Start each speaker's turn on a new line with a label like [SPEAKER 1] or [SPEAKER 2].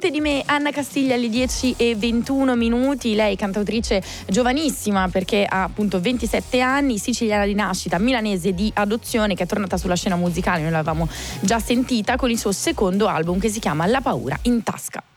[SPEAKER 1] Niente di me, Anna Castiglia alle 10:21. Lei cantautrice giovanissima perché ha appunto 27 anni, siciliana di nascita, milanese di adozione, che è tornata sulla scena musicale, noi l'avevamo già sentita con il suo secondo album che si chiama La paura in tasca.